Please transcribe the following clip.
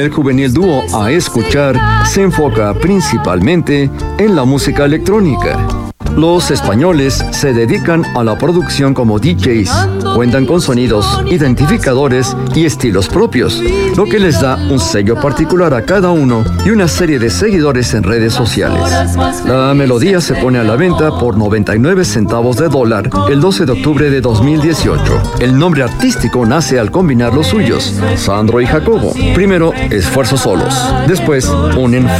el juvenil dúo A Escuchar se enfoca principalmente en la música electrónica. Los españoles se dedican a la producción como DJs. Cuentan con sonidos, identificadores y estilos propios, lo que les da un sello particular a cada uno y una serie de seguidores en redes sociales. La melodía se pone a la venta por 99 centavos de dólar el 12 de octubre de 2018. El nombre artístico nace al combinar los suyos, Sandro y Jacobo. Primero, esfuerzos solos. Después, unen